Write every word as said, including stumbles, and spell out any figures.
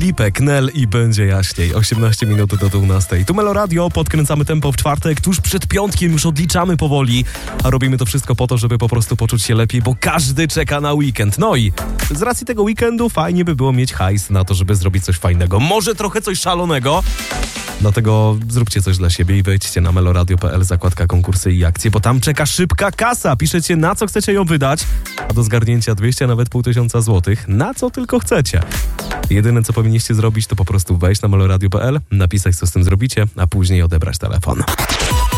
Filipek, Nel i będzie jaśniej. osiemnaście minut do dwunastej. Tu Melo Radio, podkręcamy tempo w czwartek, tuż przed piątkiem, już odliczamy powoli, a robimy to wszystko po to, żeby po prostu poczuć się lepiej, bo każdy czeka na weekend. No i z racji tego weekendu fajnie by było mieć hajs na to, żeby zrobić coś fajnego. Może trochę coś szalonego. Dlatego zróbcie coś dla siebie i wejdźcie na meloradio kropka p l, zakładka konkursy i akcje, bo tam czeka szybka kasa. Piszecie, na co chcecie ją wydać, a do zgarnięcia dwieście, a nawet pół tysiąca złotych. Na co tylko chcecie. Jedyne, co powinniście zrobić, to po prostu wejść na meloradio kropka p l, napisać, co z tym zrobicie, a później odebrać telefon.